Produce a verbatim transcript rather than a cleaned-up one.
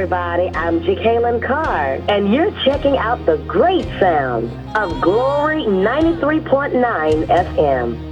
everybody. I'm Jacqueline Carr, and you're checking out the great sound of Glory ninety-three point nine F M.